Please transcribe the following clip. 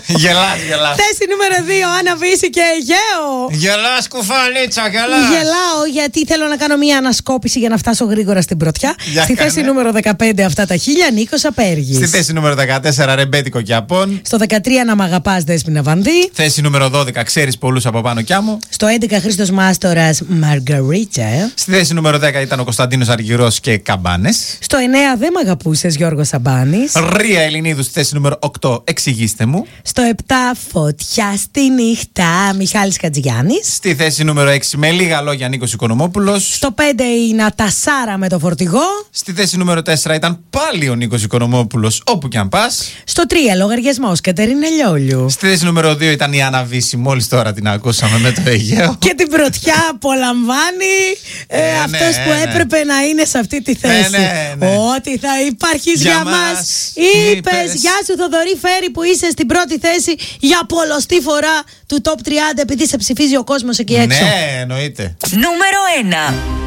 Γελάς. Θέση νούμερο 2, Άννα Βύση και Αιγαίο. Γελάς κουφαλίτσα, γελάς. Γελάω γιατί θέλω να κάνω μια ανασκόπηση για να φτάσω γρήγορα στην πρωτιά. Στη θέση νούμερο 15, αυτά τα χίλια, Νίκος Απέργης. Στη θέση νούμερο 14, Ρεμπέτικο και Απών. Στο 13, Να μ' αγαπάς, Δέσποινα Βανδύ. Θέση νούμερο 12, Ξέρεις πολλούς από πάνω κι άμμο. Στο 11, Χρήστος Μάστορας, Μαργαρίτα. Στη θέση νούμερο 10 ήταν ο Κωνσταντίνος Αργυρός και Καμπάνες. Στο 9, Δεν μ' αγαπούσες, Γιώργος Σαμπάνης. Ρία Ελληνίδου στη θέση νούμερο 8, Εξηγήστε μου. Στο 7, Φωτιά στη νύχτα, Μιχάλης Χατζηγιάννης. Στη θέση νούμερο 6, με λίγα λόγια, Νίκος Οικονομόπουλος. Στο 5, η Νατασάρα με το φορτηγό. Στη θέση νούμερο 4 ήταν πάλι ο Νίκος Οικονομόπουλος, όπου κι αν πας. Στο 3, Λογαριασμός, Κατερίνα Λιόλιου. Στη θέση νούμερο 2 ήταν η Άννα Βύση, μόλις τώρα την ακούσαμε με το Αιγαίο. Και την πρωτιά απολαμβάνει αυτός που έπρεπε να είναι σε αυτή τη θέση. Ναι. Ότι θα υπάρχεις για μας. Είπες. Γεια σου Θοδωρή Φέρη που είσαι στην πρώτη θέση για πολλοστή φορά του Top 30 επειδή σε ψηφίζει ο κόσμος εκεί έξω. Ναι, εννοείται. Νούμερο 1.